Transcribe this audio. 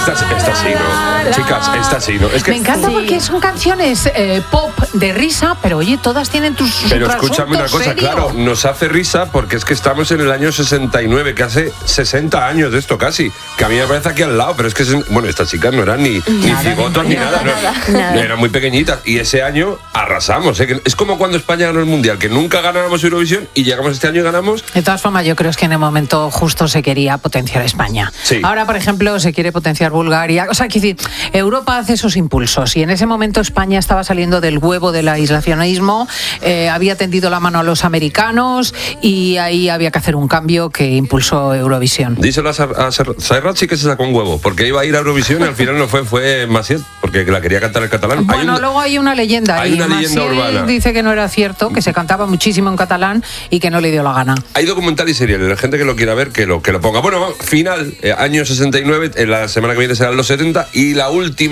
Esta sí, ¿no? Chicas, esta sí, ¿no? Es que... Me encanta porque son canciones pop de risa, pero oye, todas tienen Pero escúchame una cosa, serio. claro, nos hace risa porque es que estamos en el año 69, que hace 60 años de esto casi, que a mí me parece aquí al lado, pero es que, bueno, estas chicas no eran ni cigotos ni nada, eran muy pequeñitas, y ese año arrasamos, ¿eh? Es como cuando España ganó el Mundial, que nunca ganábamos Eurovisión y llegamos este año y ganamos. De todas formas, yo creo que en el momento justo se quería potenciar España. Sí. Ahora, por ejemplo, se quiere potenciar Bulgaria. O sea, quiero decir, Europa hace esos impulsos y en ese momento España estaba saliendo del huevo del aislacionismo, había tendido la mano a los americanos y ahí había que hacer un cambio que impulsó Eurovisión. Díselo a Serrat, sí que se sacó un huevo, porque iba a ir a Eurovisión y al final no fue Maciel, porque la quería cantar en catalán. Bueno, luego hay una leyenda. Hay una leyenda Maciel urbana. dice que no era cierto, que se cantaba muchísimo en catalán y que no le dio la gana. Hay documental y serial, la gente que lo quiera ver, que lo ponga. Bueno, final, año 69, la semana que viene serán los 70 y la última